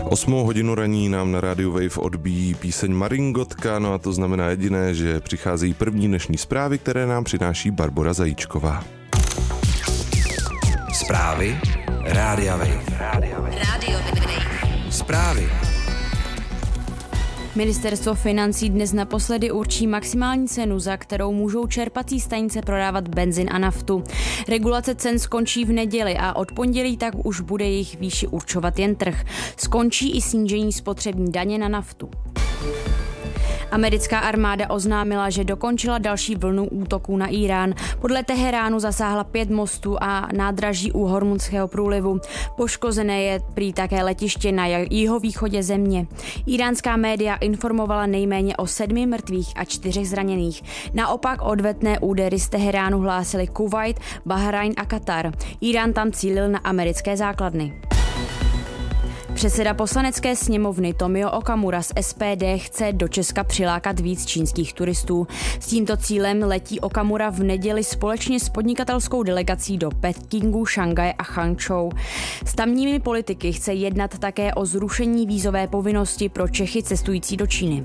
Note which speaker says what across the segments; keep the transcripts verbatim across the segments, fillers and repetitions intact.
Speaker 1: Osmou hodinu raní nám na rádiu Wave odbíjí píseň Maringotka, no a to znamená jediné, že přicházejí první dnešní zprávy, které nám přináší Barbora Zajíčková.
Speaker 2: Zprávy Rádia Wave. Rádio Wave. Zprávy.
Speaker 3: Ministerstvo financí dnes naposledy určí maximální cenu, za kterou můžou čerpací stanice prodávat benzin a naftu. Regulace cen skončí v neděli a od pondělí tak už bude jejich výši určovat jen trh. Skončí i snížení spotřební daně na naftu. Americká armáda oznámila, že dokončila další vlnu útoků na Írán. Podle Teheránu zasáhla pět mostů a nádraží u Hormuzského průlivu. Poškozené je prý také letiště na jihovýchodě země. Íránská média informovala nejméně o sedmi mrtvých a čtyřech zraněných. Naopak odvetné údery z Teheránu hlásili Kuvajt, Bahrajn a Katar. Írán tam cílil na americké základny. Předseda poslanecké sněmovny Tomio Okamura z S P D chce do Česka přilákat víc čínských turistů. S tímto cílem letí Okamura v neděli společně s podnikatelskou delegací do Pekingu, Šanghaje a Hangzhou. S tamními politiky chce jednat také o zrušení vízové povinnosti pro Čechy cestující do Číny.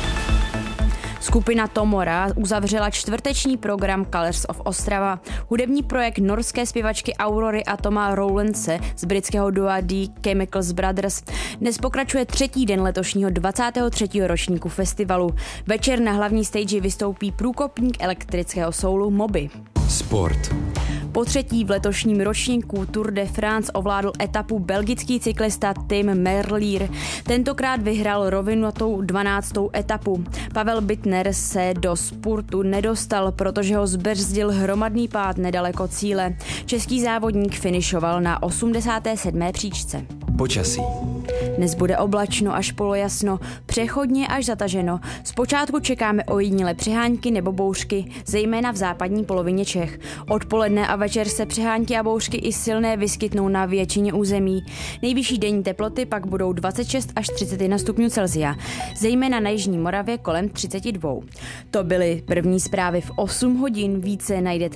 Speaker 3: Skupina Tomora uzavřela čtvrteční program Colors of Ostrava. Hudební projekt norské zpěvačky Aurory a Toma Rowlandse z britského dua The Chemicals Brothers dnes pokračuje třetí den letošního dvacátého třetího ročníku festivalu. Večer na hlavní stage vystoupí průkopník elektrického soulu Moby.
Speaker 2: Sport.
Speaker 3: Po třetí v letošním ročníku Tour de France ovládl etapu belgický cyklista Tim Merlier. Tentokrát vyhrál rovinatou dvanáctou etapu. Pavel Bittner se do spurtu nedostal, protože ho zbrzdil hromadný pád nedaleko cíle. Český závodník finišoval na osmdesáté sedmé příčce.
Speaker 2: Počasí.
Speaker 3: Dnes bude oblačno až polojasno, přechodně až zataženo. Zpočátku čekáme ojedinělé přehánky nebo bouřky, zejména v západní polovině Čech. Odpoledne a večer se přehánky a bouřky i silné vyskytnou na většině území. Nejvyšší denní teploty pak budou dvacet šest až třicet jedna stupňů Celsia, zejména na jižní Moravě kolem třicet dva. To byly první zprávy v osm hodin, více najdete